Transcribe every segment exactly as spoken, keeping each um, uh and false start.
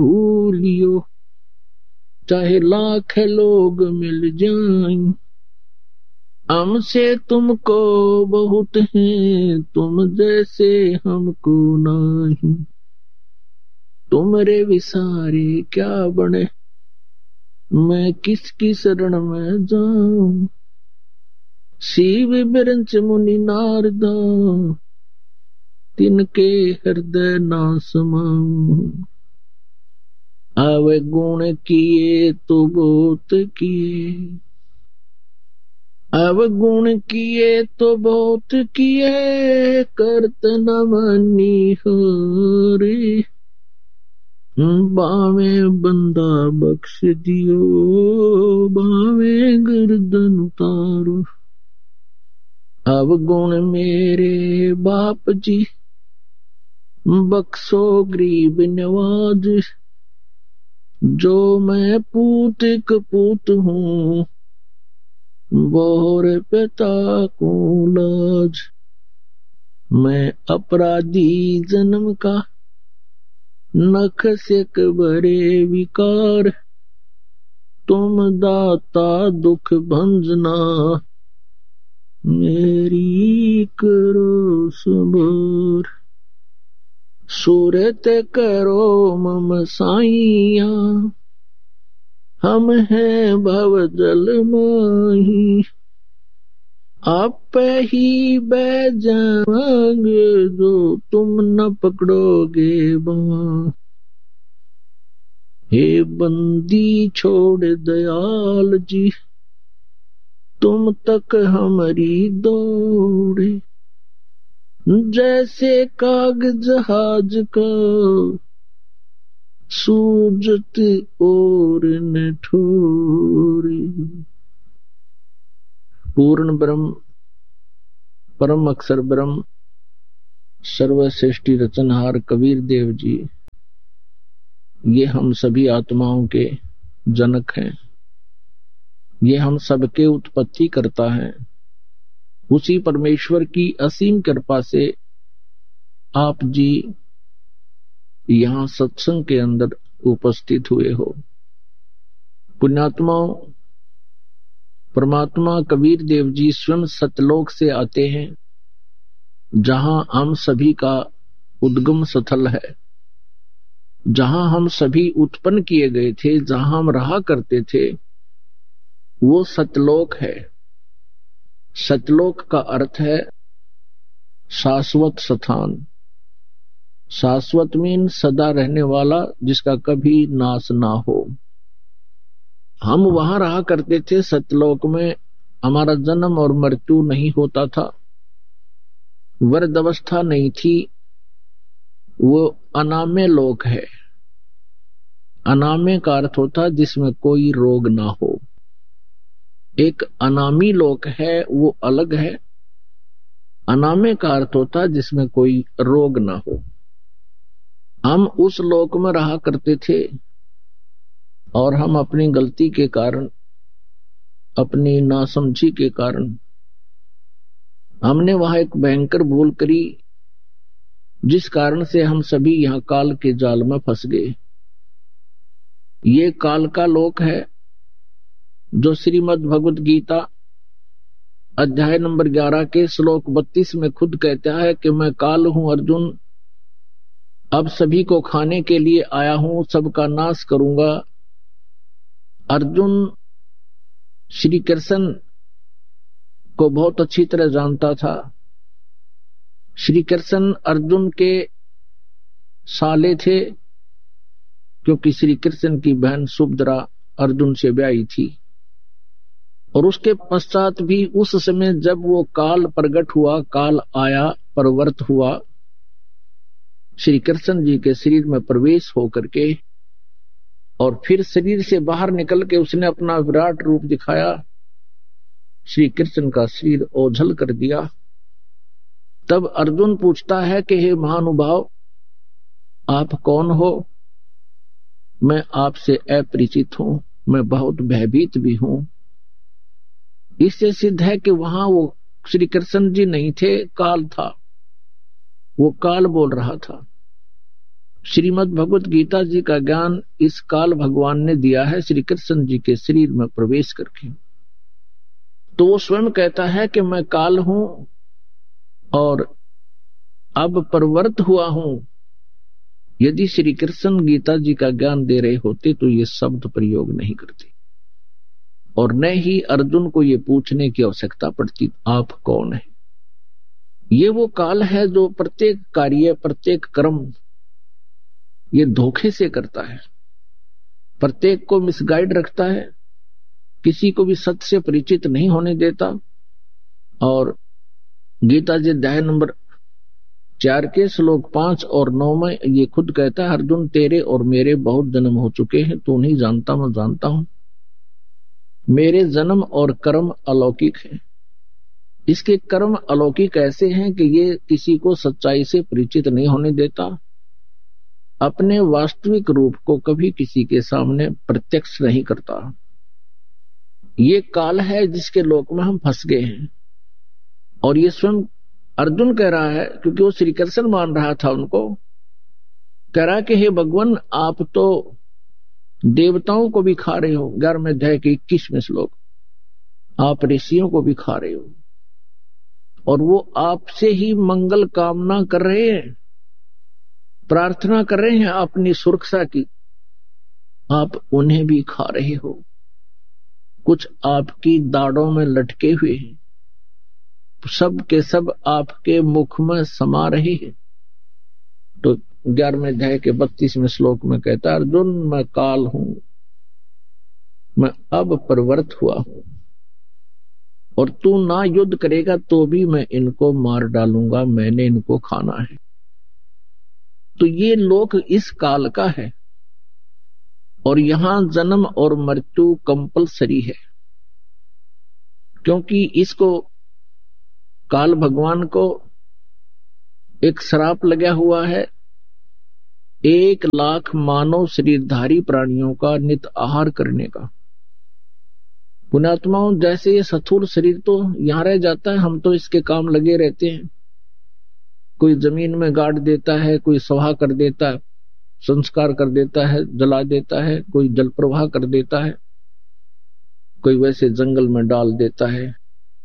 भूलियो, चाहे लाख लोग मिल जाएं, हमसे तुमको बहुत हैं, तुम जैसे हमको नहीं। तुमरे विसारे क्या बने, मैं किसकी शरण में जाऊं। शिव बिरंच मुनि नारदा, तिनके हृदय ना समाऊं। आवे गुण किए तो बहुत किए, अवगुण किए तो बहुत किए, करत न मनी हरे। बावे बंदा बख्श दियो, बावे गर्दन उतारो। अवगुण मेरे बाप जी, बख्शो गरीब नवाज। जो मैं पूत कपूत हूँ, बोर पिता को लाज। मैं अपराधी जन्म का, नख से कबरे विकार। तुम दाता दुख भंजना, मेरी करो सबर। सूरत करो मम साइया, हम हैं भव जल माही। आप ही बह जाएंगे, जो तुम न पकड़ोगे बाँ। हे बंदी छोड़ दयाल जी, तुम तक हमारी दौड़े। जैसे काग जहाज का, सूजत और न ठोरे। पूर्ण ब्रह्म, परम अक्षर ब्रह्म, सर्वश्रेष्ठी रचनहार कबीर देव जी, ये हम सभी आत्माओं के जनक हैं। ये हम सबके उत्पत्ति करता है। उसी परमेश्वर की असीम कृपा से आप जी यहाँ सत्संग के अंदर उपस्थित हुए हो। पुण्यात्माओं, परमात्मा कबीर देव जी स्वयं सतलोक से आते हैं, जहां हम सभी का उद्गम स्थल है, जहां हम सभी उत्पन्न किए गए थे, जहां हम रहा करते थे, वो सतलोक है। सतलोक का अर्थ है शाश्वत स्थान। शाश्वत मीन सदा रहने वाला, जिसका कभी नाश ना हो। हम वहां रहा करते थे सतलोक में, हमारा जन्म और मृत्यु नहीं होता था, वृद्ध अवस्था नहीं थी। वो अनाम्य लोक है। अनाम्य का अर्थ होता है जिसमें कोई रोग ना हो। एक अनामी लोक है, वो अलग है। अनाम्य का अर्थ होता है जिसमें कोई रोग ना हो। हम उस लोक में रहा करते थे, और हम अपनी गलती के कारण, अपनी नासमझी के कारण, हमने वहां एक भयंकर भूल करी, जिस कारण से हम सभी यहाँ काल के जाल में फंस गए। ये काल का लोक है, जो श्रीमद् भगवत गीता अध्याय नंबर ग्यारह के श्लोक बत्तीस में खुद कहता है कि मैं काल हूं अर्जुन, अब सभी को खाने के लिए आया हूं, सबका नाश करूंगा। अर्जुन श्री कृष्ण को बहुत अच्छी तरह जानता था। श्री कृष्ण अर्जुन के साले थे, क्योंकि श्री कृष्ण की बहन सुभद्रा अर्जुन से ब्याही थी। और उसके पश्चात भी उस समय जब वो काल प्रकट हुआ, काल आया, प्रवृत्त हुआ, श्री कृष्ण जी के शरीर में प्रवेश होकर के, और फिर शरीर से बाहर निकल के उसने अपना विराट रूप दिखाया, श्री कृष्ण का शरीर ओझल कर दिया। तब अर्जुन पूछता है कि हे महानुभाव, आप कौन हो? मैं आपसे अपरिचित हूं, मैं बहुत भयभीत भी हूं। इससे सिद्ध है कि वहां वो श्री कृष्ण जी नहीं थे, काल था। वो काल बोल रहा था। श्रीमद् भगवत गीता जी का ज्ञान इस काल भगवान ने दिया है श्री कृष्ण जी के शरीर में प्रवेश करके। तो वो स्वयं कहता है कि मैं काल हूं और अब प्रवृत्त हुआ हूं। यदि श्री कृष्ण गीता जी का ज्ञान दे रहे होते तो ये शब्द प्रयोग नहीं करते और न ही अर्जुन को ये पूछने की आवश्यकता पड़ती आप कौन है। ये वो काल है जो प्रत्येक कार्य प्रत्येक कर्म ये धोखे से करता है, प्रत्येक को मिसगाइड रखता है, किसी को भी सत्य से परिचित नहीं होने देता। और गीता जी अध्याय नंबर चार के श्लोक पांच और नौ में ये खुद कहता है, अर्जुन तेरे और मेरे बहुत जन्म हो चुके हैं, तू नहीं जानता मैं जानता हूं। मेरे जन्म और कर्म अलौकिक हैं। इसके कर्म अलौकिक ऐसे हैं कि ये किसी को सच्चाई से परिचित नहीं होने देता, अपने वास्तविक रूप को कभी किसी के सामने प्रत्यक्ष नहीं करता। ये काल है जिसके लोक में हम फंस गए हैं। और ये स्वयं अर्जुन कह रहा है, क्योंकि वो श्री कृष्ण मान रहा था उनको, कह रहा कि हे भगवान आप तो देवताओं को भी खा रहे हो, ग्यारहवें अध्याय के इक्कीसवें श्लोक, आप ऋषियों को भी खा रहे हो और वो आपसे ही मंगल कामना कर रहे हैं, प्रार्थना कर रहे हैं अपनी सुरक्षा की, आप उन्हें भी खा रहे हो, कुछ आपकी दाढ़ों में लटके हुए हैं, सब के सब आपके मुख में समा रहे हैं। तो ग्यारहवें अध्याय के बत्तीसवें श्लोक में कहता है, अर्जुन मैं काल हूं, मैं अब प्रवृत्त हुआ हूं और तू ना युद्ध करेगा तो भी मैं इनको मार डालूंगा, मैंने इनको खाना है। तो ये लोक इस काल का है और यहां जन्म और मृत्यु कंपलसरी है, क्योंकि इसको काल भगवान को एक श्राप लगा हुआ है, एक लाख मानव शरीरधारी प्राणियों का नित आहार करने का। पुण्यात्माओं, जैसे ये स्थूल शरीर तो यहां रह जाता है, हम तो इसके काम लगे रहते हैं, कोई जमीन में गाड़ देता है, कोई सवा कर देता है, संस्कार कर देता है, जला देता है, कोई जल प्रवाह कर देता है, कोई वैसे जंगल में डाल देता है।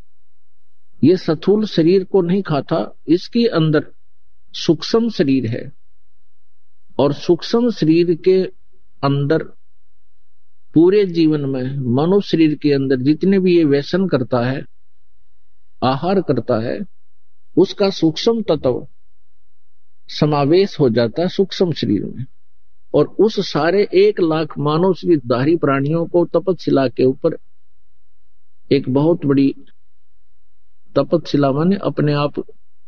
ये स्थूल शरीर को नहीं खाता, इसके अंदर सूक्ष्म शरीर है और सूक्ष्म शरीर के अंदर पूरे जीवन में मनुष्य शरीर के अंदर जितने भी ये व्यसन करता है, आहार करता है, उसका सूक्ष्म तत्व समावेश हो जाता है सूक्ष्म शरीर में। और उस सारे एक लाख मानव शरीरधारी प्राणियों को तपतशिला के ऊपर एक बहुत बड़ी तपतशिला माने अपने आप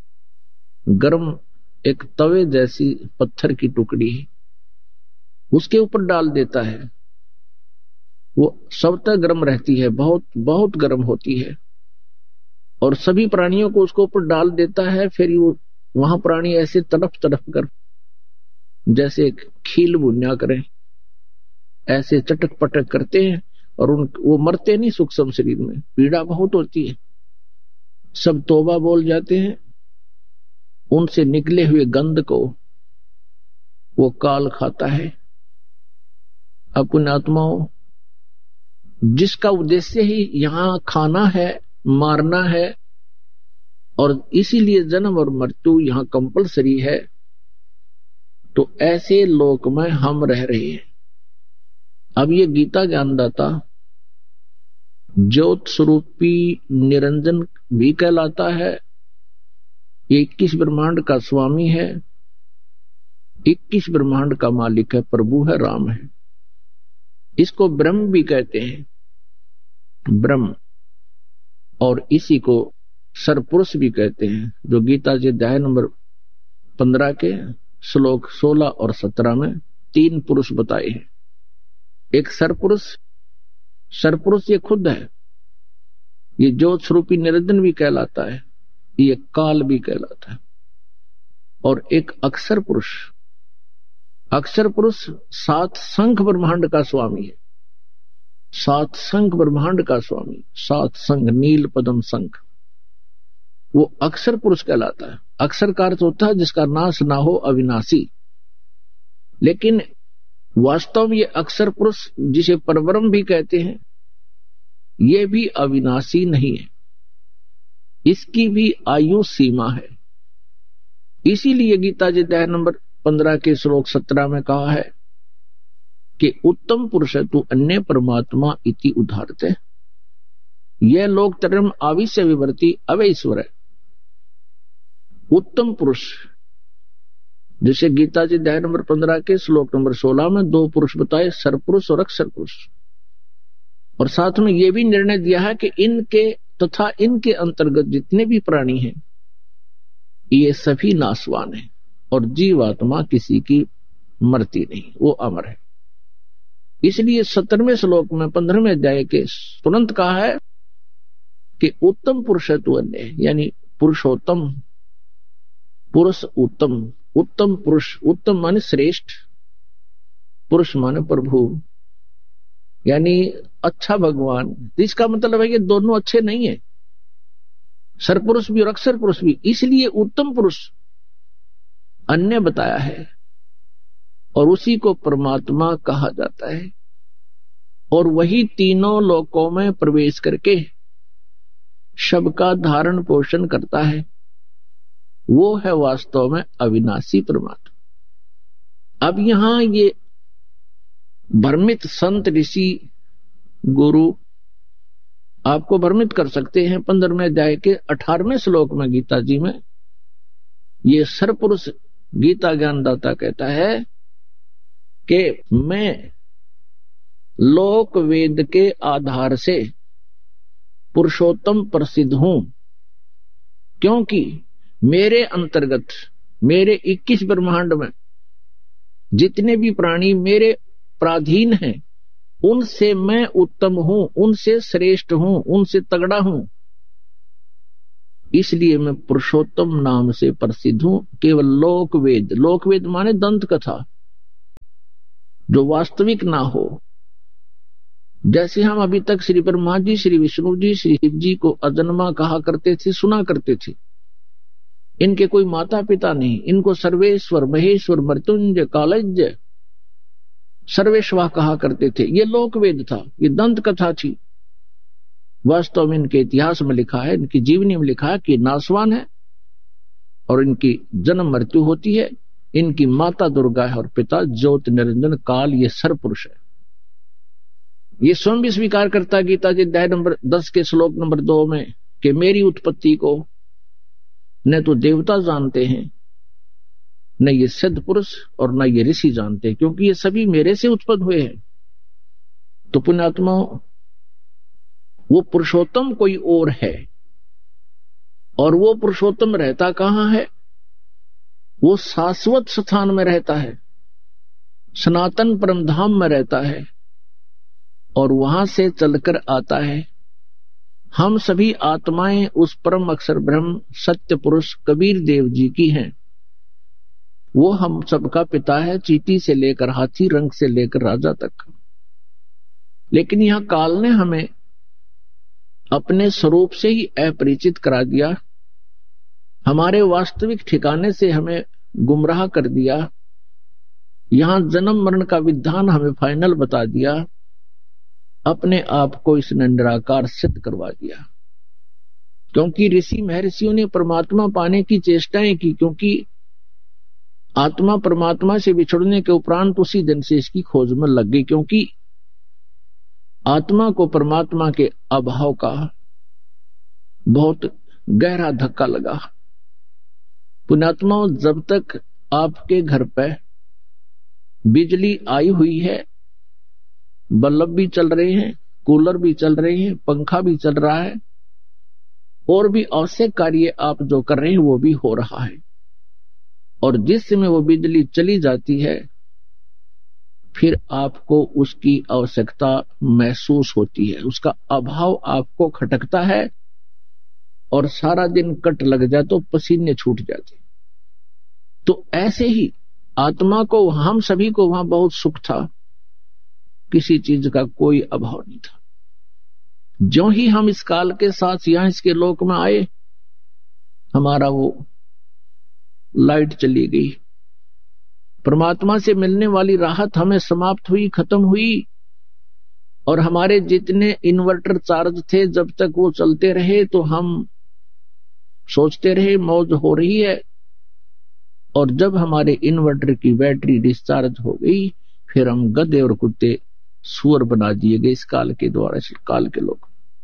गर्म एक तवे जैसी पत्थर की टुकड़ी है, उसके ऊपर डाल देता है। वो सब तक गर्म रहती है, बहुत बहुत गर्म होती है और सभी प्राणियों को उसको ऊपर डाल देता है। फिर वो वहां प्राणी ऐसे तड़प तड़प कर जैसे खील बुनिया करें, ऐसे चटक पटक करते हैं और उन वो मरते नहीं सूक्ष्म शरीर में, पीड़ा बहुत होती है, सब तौबा बोल जाते हैं। उनसे निकले हुए गंध को वो काल खाता है। अपने आत्माओं, जिसका उद्देश्य ही यहां खाना है, मारना है और इसीलिए जन्म और मृत्यु यहां कंपलसरी है, तो ऐसे लोक में हम रह रहे हैं। अब ये गीता ज्ञानदाता ज्योत स्वरूपी निरंजन भी कहलाता है, ये इक्कीस ब्रह्मांड का स्वामी है, इक्कीस ब्रह्मांड का मालिक है, प्रभु है, राम है। इसको ब्रह्म भी कहते हैं, ब्रह्म, और इसी को सरपुरुष भी कहते हैं, जो गीता जी अध्याय नंबर पंद्रह के श्लोक सोलह और सत्रह में तीन पुरुष बताए हैं। एक सरपुरुष, सरपुरुष ये खुद है, ये ज्योत स्वरूपी निरंजन भी कहलाता है, ये काल भी कहलाता है। और एक अक्षर पुरुष, अक्षर पुरुष सात संख ब्रह्मांड का स्वामी है, सात संख ब्रह्मांड का स्वामी, सात संघ नील पद्म संख, वो अक्षर पुरुष कहलाता है। अक्षर का अर्थ होता है जिसका नाश ना हो, अविनाशी। लेकिन वास्तव में ये अक्षर पुरुष जिसे परब्रह्म भी कहते हैं, ये भी अविनाशी नहीं है, इसकी भी आयु सीमा है। इसीलिए गीता जी अध्याय नंबर पंद्रह के श्लोक सत्रह में कहा है कि उत्तम पुरुष तु अन्य परमात्मा इति उदाहरते, यह लोक तरम आविश्य विवर्ती अवैश्वर है। उत्तम पुरुष, जैसे गीता जी अध्याय नंबर पंद्रह के श्लोक नंबर सोलह में दो पुरुष बताए, सरपुरुष और अक्षर पुरुष, और साथ में यह भी निर्णय दिया है कि इनके तथा इनके अंतर्गत जितने भी प्राणी हैं ये सभी नाशवान हैं और जीवात्मा किसी की मरती नहीं, वो अमर है। इसलिए सत्रहवें श्लोक में पंद्रहवें अध्याय के तुरंत कहा है कि उत्तम पुरुष तु अन्य, यानी पुरुषोत्तम पुरुष उत्तम। उत्तम पुरुष, उत्तम माने श्रेष्ठ, पुरुष माने प्रभु, यानी अच्छा भगवान। इसका मतलब है कि दोनों अच्छे नहीं है, सरपुरुष भी और अक्षर पुरुष भी। इसलिए उत्तम पुरुष अन्य बताया है और उसी को परमात्मा कहा जाता है, और वही तीनों लोकों में प्रवेश करके सबका धारण पोषण करता है। वो है वास्तव में अविनाशी परमात्मा। अब यहां ये भ्रमित संत ऋषि गुरु आपको भ्रमित कर सकते हैं। पंद्रहवें अध्याय के अठारहवें श्लोक में गीता जी में ये सरपुरुष गीता ज्ञानदाता कहता है कि मैं लोक वेद के आधार से पुरुषोत्तम प्रसिद्ध हूं, क्योंकि मेरे अंतर्गत, मेरे इक्कीस ब्रह्मांड में जितने भी प्राणी मेरे प्राधीन हैं, उनसे मैं उत्तम हूं, उनसे श्रेष्ठ हूं, उनसे तगड़ा हूं। इसलिए मैं पुरुषोत्तम नाम से प्रसिद्ध हूं। केवल लोक वेद, लोक वेद माने दंत कथा, जो वास्तविक ना हो। जैसे हम अभी तक श्री ब्रह्मा जी, श्री विष्णु जी, श्री शिव जी को अजन्मा कहा करते थे, सुना करते थे। इनके कोई माता पिता नहीं, इनको सर्वेश्वर, महेश्वर, मृत्युंजय, कालज्ञ, सर्वेश्वर कहा करते थे। ये लोक वेद था, ये दंत कथा थी। वास्तव में इनके इतिहास में लिखा है, इनकी जीवनी में लिखा है कि नासवान है और इनकी जन्म मृत्यु होती है। इनकी माता दुर्गा है और पिता ज्योति निरंजन काल, ये सरपुरुष है। ये स्वयं भी स्वीकार करता है गीता जी अध्याय नंबर दस के श्लोक नंबर दो में कि मेरी उत्पत्ति को न तो देवता जानते हैं, न ये सिद्ध पुरुष और न ये ऋषि जानते हैं, क्योंकि ये सभी मेरे से उत्पन्न हुए हैं। तो पुण्यात्मा, वो पुरुषोत्तम कोई और है, और वो पुरुषोत्तम रहता कहां है? वो शाश्वत स्थान में रहता है, सनातन परमधाम में रहता है, और वहां से चलकर आता है। हम सभी आत्माएं उस परम अक्षर ब्रह्म सत्य पुरुष कबीर देव जी की हैं। वो हम सबका पिता है, चींटी से लेकर हाथी, रंग से लेकर राजा तक। लेकिन यहां काल ने हमें अपने स्वरूप से ही अपरिचित करा दिया, हमारे वास्तविक ठिकाने से हमें गुमराह कर दिया। यहां जन्म मरण का विधान हमें फाइनल बता दिया, अपने आप को इसने निराकार सिद्ध करवा दिया। क्योंकि ऋषि महर्षियों ने परमात्मा पाने की चेष्टाएं की, क्योंकि आत्मा परमात्मा से बिछड़ने के उपरांत उसी दिन से इसकी खोज में लग गई, क्योंकि आत्मा को परमात्मा के अभाव का बहुत गहरा धक्का लगा। पुण्यात्मा, जब तक आपके घर पे बिजली आई हुई है, बल्ब भी चल रहे हैं, कूलर भी चल रहे हैं, पंखा भी चल रहा है, और भी आवश्यक कार्य आप जो कर रहे हैं वो भी हो रहा है, और जिस समय वो बिजली चली जाती है फिर आपको उसकी आवश्यकता महसूस होती है, उसका अभाव आपको खटकता है, और सारा दिन कट लग जाए तो पसीने छूट जाते। तो ऐसे ही आत्मा को, हम सभी को वहां बहुत सुख था, किसी चीज का कोई अभाव नहीं था। जो ही हम इस काल के साथ यहां इसके लोक में आए, हमारा वो लाइट चली गई, परमात्मा से मिलने वाली राहत हमें समाप्त हुई, खत्म हुई, और हमारे जितने इन्वर्टर चार्ज थे जब तक वो चलते रहे तो हम सोचते रहे मौज हो रही है, और जब हमारे इन्वर्टर की बैटरी डिस्चार्ज हो गई फिर हम गधे और कुत्ते सुअर बना दिए गए इस काल के द्वारा, इस काल के लोग।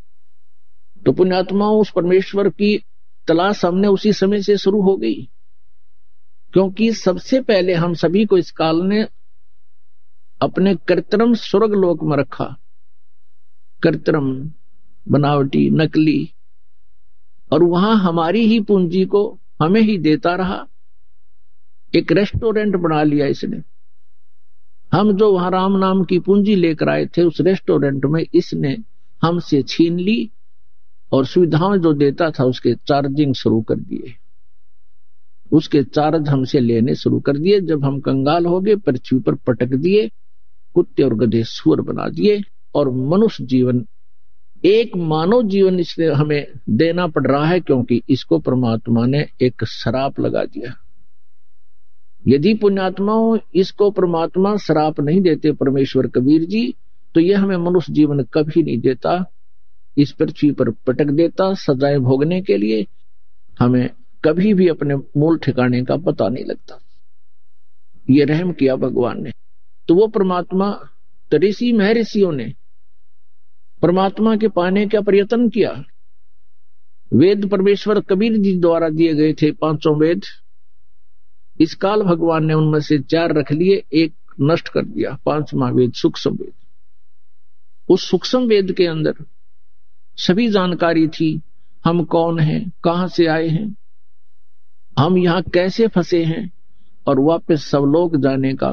तो पुण्यात्माओं, उस परमेश्वर की तलाश हमने उसी समय से शुरू हो गई, क्योंकि सबसे पहले हम सभी को इस काल ने अपने कृत्रिम स्वर्ग लोक में रखा, कृत्रिम, बनावटी, नकली, और वहां हमारी ही पूंजी को हमें ही देता रहा। एक रेस्टोरेंट बना लिया इसने। हम जो वहां राम नाम की पूंजी लेकर आए थे उस रेस्टोरेंट में इसने हमसे छीन ली, और सुविधाएं जो देता था उसके चार्जिंग शुरू कर दिए, उसके चार्ज हमसे लेने शुरू कर दिए। जब हम कंगाल हो गए, पृथ्वी पर पटक दिए, कुत्ते और गधे सुअर बना दिए, और मनुष्य जीवन, एक मानव जीवन इसने हमें देना पड़ रहा है, क्योंकि इसको परमात्मा ने एक श्राप लगा दिया। यदि पुण्यात्माओं इसको परमात्मा श्राप नहीं देते परमेश्वर कबीर जी, तो यह हमें मनुष्य जीवन कभी नहीं देता, इस पृथ्वी पर पटक देता सजाएं भोगने के लिए। हमें कभी भी अपने मूल ठिकाने का पता नहीं लगता। ये रहम किया भगवान ने। तो वो परमात्मा, ऋषि महर्षियों ने परमात्मा के पाने का प्रयत्न किया। वेद परमेश्वर कबीर जी द्वारा दिए गए थे, पांचों वेद। इस काल भगवान ने उनमें से चार रख लिए, एक नष्ट कर दिया, पांचवा वेद सूक्ष्म वेद। उस सूक्ष्म वेद के अंदर सभी जानकारी थी, हम कौन हैं, कहां से आए हैं, हम यहां कैसे फंसे हैं, और वापस सवलोक जाने का,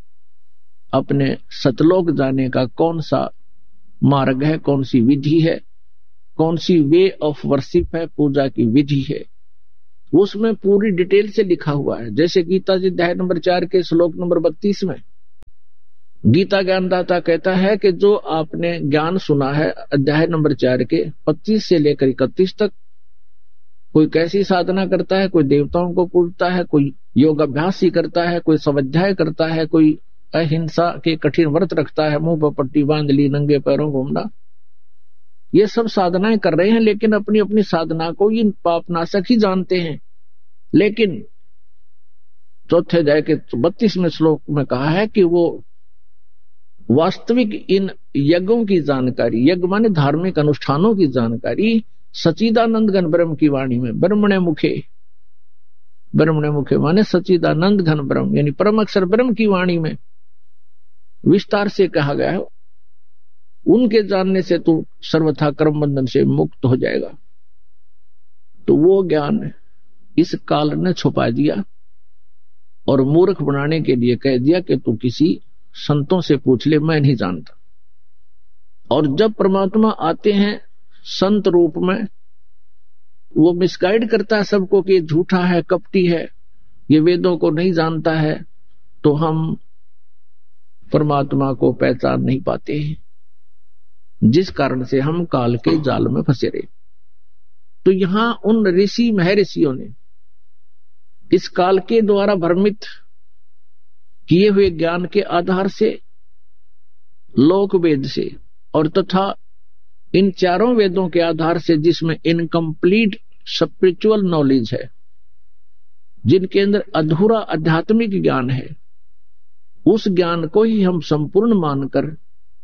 अपने सतलोक जाने का कौन सा मार्ग है, कौन सी विधि है, कौन सी वे ऑफ वर्शिप है, पूजा की विधि है, उसमें पूरी डिटेल से लिखा हुआ है। जैसे गीता जी अध्याय नंबर चार के श्लोक नंबर बत्तीस में गीता ज्ञानदाता कहता है कि जो आपने ज्ञान सुना है अध्याय नंबर चार के पच्चीस से लेकर इकतीस तक, कोई कैसी साधना करता है, कोई देवताओं को पूजता है, कोई योग अभ्यास ही करता है, कोई स्वाध्याय करता है, कोई अहिंसा के कठिन व्रत रखता है, मुंह पर पट्टी बांध ली, नंगे पैरों घूमना, ये सब साधनाएं कर रहे हैं, लेकिन अपनी अपनी साधना को इन पापनाशक ही जानते हैं। लेकिन चौथे अध्याय के बत्तीसवें श्लोक में कहा है कि वो वास्तविक इन यज्ञों की जानकारी, यज्ञ माने धार्मिक अनुष्ठानों की जानकारी सच्चिदानंद घन ब्रह्म की वाणी में, ब्रह्मणे मुखे, ब्रह्मणे मुखे माने सच्चिदानंद घन ब्रह्म यानी परम अक्षर ब्रह्म की वाणी में विस्तार से कहा गया है। उनके जानने से तू सर्वथा कर्म बंधन से मुक्त हो जाएगा। तो वो ज्ञान इस काल ने छुपा दिया और मूर्ख बनाने के लिए कह दिया कि तू किसी संतों से पूछ ले, मैं नहीं जानता। और जब परमात्मा आते हैं संत रूप में, वो मिसगाइड करता है सबको कि ये झूठा है, कपटी है, ये वेदों को नहीं जानता है, तो हम परमात्मा को पहचान नहीं पाते हैं, जिस कारण से हम काल के जाल में फंसे रहे। तो यहां उन ऋषि महर्षियों ने इस काल के द्वारा भ्रमित किए हुए ज्ञान के आधार से, लोक वेद से और तथा इन चारों वेदों के आधार से, जिसमें इनकम्प्लीट स्पिरिचुअल नॉलेज है, जिनके अंदर अधूरा आध्यात्मिक ज्ञान है, उस ज्ञान को ही हम संपूर्ण मानकर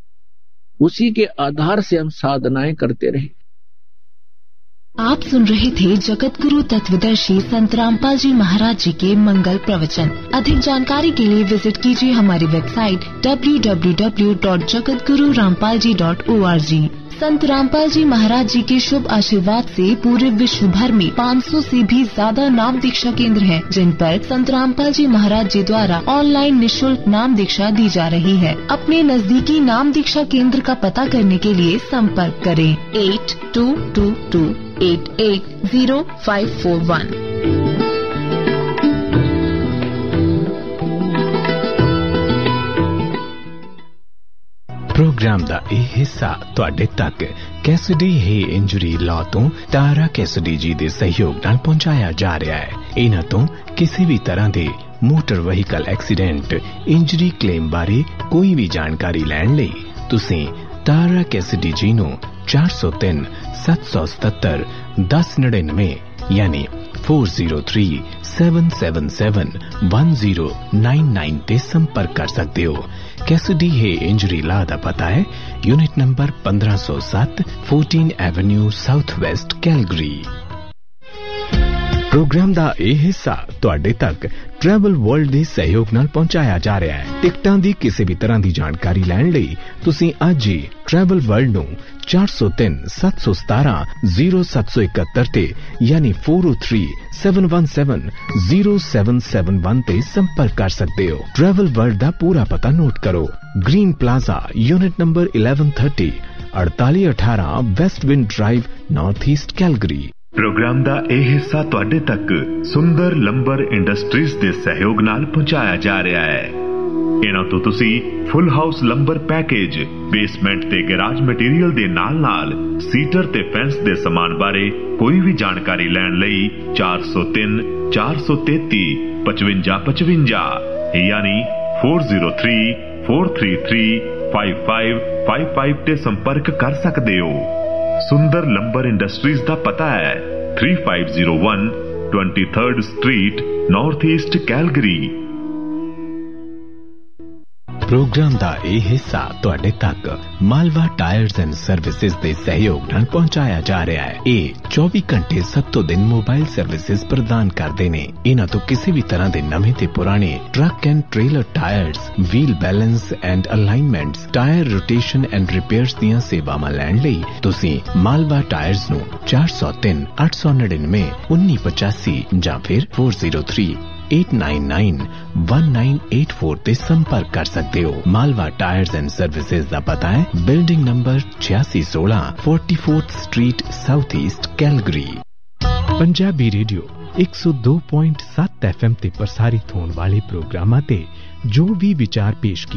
उसी के आधार से हम साधनाएं करते रहे। आप सुन रहे थे जगत गुरु तत्वदर्शी संत रामपाल जी महाराज जी के मंगल प्रवचन। अधिक जानकारी के लिए विजिट कीजिए हमारी website W W W dot Jagat Guru Rampal ji dot O R G. संत रामपाल जी महाराज जी के शुभ आशीर्वाद से पूरे विश्व भर में पाँच सौ से भी ज्यादा नाम दीक्षा केंद्र हैं, जिन पर संत रामपाल जी महाराज जी द्वारा ऑनलाइन निशुल्क नाम दीक्षा दी जा रही है। अपने नजदीकी नाम दीक्षा केंद्र का पता करने के लिए संपर्क करें eight to to to eight eight zero five four one. Programme ਦਾ ਇਹ ਹਿੱਸਾ ਤੁਹਾਡੇ ਤੱਕ ਕੈਸਡੀ ਹੀ ਇੰਜਰੀ ਲਾਅ ਤੋਂ ਤਾਰਾ ਕੈਸਡੀ ਜੀ ਦੇ ਸਹਿਯੋਗ ਨਾਲ ਪਹੁੰਚਾਇਆ ਜਾ ਰਿਹਾ ਹੈ। ਇਹਨਾਂ ਤੋਂ ਕਿਸੇ ਵੀ ਤਰ੍ਹਾਂ ਦੇ motor vehicle accident injury claim बारे कोई भी जानकारी लैण लई तुसीं टारा कैसिडी जी नूं चार सौ तीन सत्त सौ सतहत्तर दस नड़िनवे यानी four zero three seven seven seven one zero nine nine ते संपर्क कर सकते हो। कैसिडी है इंजरी ला दा पता है यूनिट नंबर पंद्रह सौ सात fourteen Avenue south west Calgary. Programme ਦਾ ਇਹ ਹਿੱਸਾ ਤੁਹਾਡੇ ਤੱਕ ਟਰੈਵਲ ਵਰਲਡ ਦੇ ਸਹਿਯੋਗ ਨਾਲ ਪਹੁੰਚਾਇਆ ਜਾ ਰਿਹਾ ਹੈ। ਟਿਕਟਾਂ ਦੀ ਕਿਸੇ ਵੀ ਤਰ੍ਹਾਂ ਦੀ ਜਾਣਕਾਰੀ ਲੈਣ ਲਈ ਤੁਸੀਂ ਅੱਜ ਹੀ ਟਰੈਵਲ ਵਰਲਡ ਨੂੰ ਚਾਰ ਸੌ ਤਿੰਨ ਸੱਤ ਸੌ ਸਤਾਰਾਂ ਜ਼ੀਰੋ ਸੱਤ ਸੌ ਇਕਹੱਤਰ ਤੇ ਯਾਨੀ ਚਾਰ ਜ਼ੀਰੋ तीन seven one seven zero seven seven one ਤੇ ਸੰਪਰਕ ਕਰ ਸਕਦੇ ਹੋ। ਟਰੈਵਲ ਵਰਲਡ ਦਾ ਪੂਰਾ ਪਤਾ ਨੋਟ ਕਰੋ। Green plaza unit number eleven thirty अड़ताली अठारह वेस्टविंड drive north east Calgary. Programme ਦਾ ਇਹ ਹਿੱਸਾ ਤੁਹਾਡੇ ਤੱਕ ਸੁੰਦਰ ਲੰਬਰ ਇੰਡਸਟਰੀਜ਼ ਦੇ ਸਹਿਯੋਗ ਨਾਲ ਪਹੁੰਚਾਇਆ ਜਾ ਰਿਹਾ ਹੈ। ਇਹਨਾਂ ਤੋਂ ਤੁਸੀਂ ਫੁੱਲ ਹਾਊਸ ਲੰਬਰ ਪੈਕੇਜ, ਬੇਸਮੈਂਟ ਤੇ ਗੈਰਾਜ ਮਟੀਰੀਅਲ ਦੇ ਨਾਲ-ਨਾਲ ਸੀਟਰ ਤੇ ਫੈਂਸ ਦੇ ਸਮਾਨ ਬਾਰੇ ਕੋਈ ਵੀ ਜਾਣਕਾਰੀ ਲੈਣ ਲਈ ਚਾਰ ਸੌ ਤਿੰਨ ਚਾਰ ਸੌ ਤੇਤੀ ਪਚਵੰਜਾ ਪਚਵੰਜਾ ਯਾਨੀ four zero three four three three five five five five ਤੇ ਸੰਪਰਕ ਕਰ ਸਕਦੇ ਹੋ। सुंदर लंबर इंडस्ट्रीज ਦਾ ਪਤਾ ਹੈ three five zero one twenty third street north east Calgary. Programme ਦਾ ਇਹ ਹਿੱਸਾ ਤੁਹਾਡੇ ਤੱਕ ਮਾਲਵਾ ਟਾਇਰਸ ਐਂਡ ਸਰਵਿਸਿਜ਼ ਦੇ ਸਹਿਯੋਗ ਨਾਲ ਪਹੁੰਚਾਇਆ ਜਾ ਰਿਹਾ ਹੈ। ਇਹ ਚੌਵੀ ਘੰਟੇ ਸੱਤੋਂ ਦਿਨ ਮੋਬਾਈਲ ਸਰਵਿਸਿਜ਼ ਪ੍ਰਦਾਨ ਕਰਦੇ ਨੇ। ਇਹਨਾਂ ਤੋਂ ਕਿਸੇ ਵੀ ਤਰ੍ਹਾਂ ਦੇ ਨਵੇਂ ਤੇ ਪੁਰਾਣੇ truck and trailer tyres, wheel balance and ਅਲਾਈਨਮੈਂਟਸ, tyre rotation and repairs ਦੀਆਂ ਸੇਵਾਵਾਂ ਲੈਣ ਲਈ ਤੁਸੀਂ ਮਾਲਵਾ ਟਾਇਰਸ ਨੂੰ ਚਾਰ ਸੌ ਤਿੰਨ ਅੱਠ ਸੌ ਨੜਿਨਵੇਂ ਉੱਨੀ ਪਚਾਸੀ ਜਾਂ ਫਿਰ four zero three eight nine nine one nine eight four ਤੇ ਸੰਪਰਕ ਕਰ ਸਕਦੇ ਹੋ। ਮਾਲਵਾ ਟਾਇਰਸ ਐਂਡ ਸਰਵਿਸਿਜ਼ ਦਾ ਪਤਾ ਹੈ ਬਿਲਡਿੰਗ ਨੰਬਰ छियासी सोलह forty fourth street south east Calgary. Punjabi radio एक सौ दो पॉइंट सात एफ एम ਤੇ ਪ੍ਰਸਾਰਿਤ ਹੋਣ ਵਾਲੇ ਪ੍ਰੋਗਰਾਮਾਂ ਤੇ ਜੋ ਵੀ ਵਿਚਾਰ ਪੇਸ਼